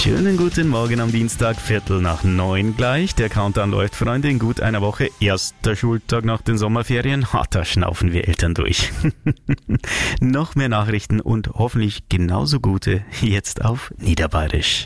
Schönen guten Morgen am Dienstag, 8:45 gleich. Der Countdown läuft, Freunde, in gut einer Woche. Erster Schultag nach den Sommerferien. Da schnaufen wir Eltern durch. Noch mehr Nachrichten und hoffentlich genauso gute jetzt auf Niederbayerisch.